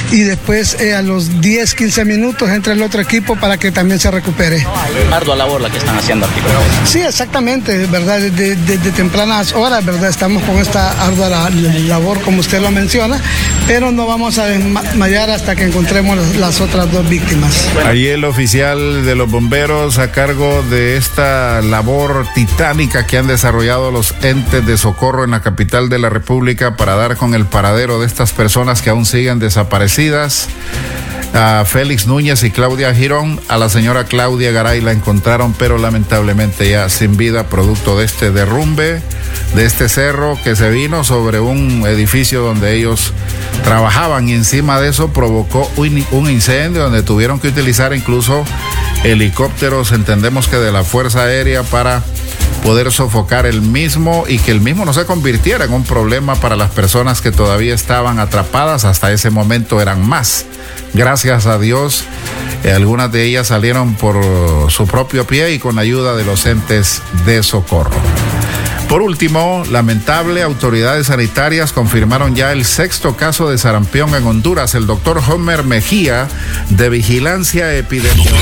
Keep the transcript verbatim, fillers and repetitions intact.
y después eh, a los diez, quince minutos entra el otro equipo para que también se recupere. Ardua labor la que están haciendo aquí. Sí, exactamente, ¿verdad? Desde, desde tempranas horas, ¿verdad? Estamos con esta ardua la, la labor, como usted lo menciona, pero no vamos a desmayar hasta que encontremos las, las otras dos víctimas. Ahí el oficial de los bomberos a cargo de esta labor titánica que han desarrollado los entes de socorro en la capital de la República para dar con el paradero de estas personas que aún siguen desaparecidas. A Félix Núñez y Claudia Girón. A la señora Claudia Garay la encontraron, pero lamentablemente ya sin vida, producto de este derrumbe, de este cerro que se vino sobre un edificio donde ellos trabajaban, y encima de eso provocó un, un incendio donde tuvieron que utilizar incluso helicópteros, entendemos que de la Fuerza Aérea, para poder sofocar el mismo y que el mismo no se convirtiera en un problema para las personas que todavía estaban atrapadas. Hasta ese momento eran más. Gracias a Dios, eh, algunas de ellas salieron por su propio pie y con ayuda de los entes de socorro. Por último, lamentable, autoridades sanitarias confirmaron ya el sexto caso de sarampión en Honduras. El doctor Homer Mejía, de Vigilancia Epidemiológica.